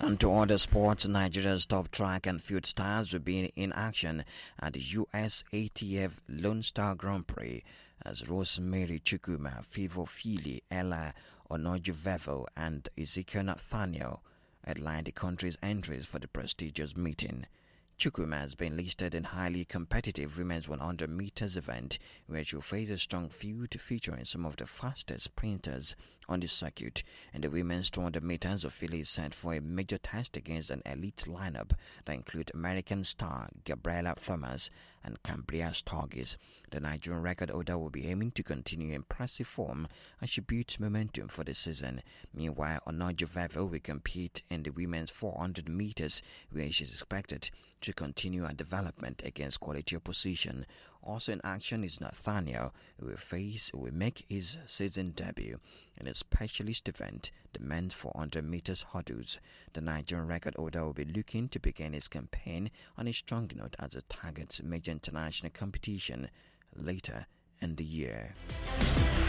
And to other sports, Nigeria's top track and field stars will be in action at the US ATF Lone Star Grand Prix as Rosemary Chukwuma, Fivo Fili, Ella Onojuvevo and Ezekiel Nathaniel headline the country's entries for the prestigious meeting. Chukwuma has been listed in highly competitive women's 100 meters event where she will face a strong field featuring some of the fastest sprinters on the circuit. In the women's 200 meters, Ophelia is set for a major test against an elite lineup that include American star Gabriela Thomas and Cambria Sturgis. The Nigerian record holder will be aiming to continue impressive form as she builds momentum for the season. Meanwhile, Onojuvevo will compete in the women's 400 meters where she is expected to continue her development against quality opposition. Also in action is Nathaniel, who will make his season debut in a specialist event, the men's 400 meters hurdles. The Nigerian record holder will be looking to begin his campaign on a strong note as it targets major international competition later in the year.